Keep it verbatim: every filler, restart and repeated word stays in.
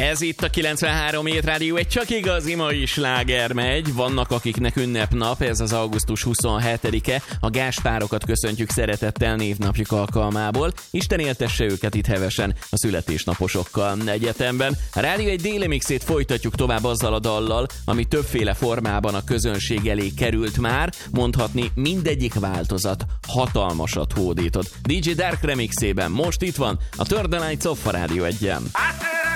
Ez itt a kilencvenhárom Hét Rádió, egy csak igazi mai sláger megy. Vannak akiknek ünnepnap, ez az augusztus huszonhetedike. A gáspárokat köszöntjük szeretettel névnapjuk alkalmából. Isten éltesse őket itt hevesen a születésnaposokkal egyetemben. A Rádió egy déli mixét folytatjuk tovább azzal a dallal, ami többféle formában a közönség elé került már. Mondhatni mindegyik változat hatalmasat hódított. dé dzsé Dark remixében most itt van a Turn the Lights Off a Rádió egyen.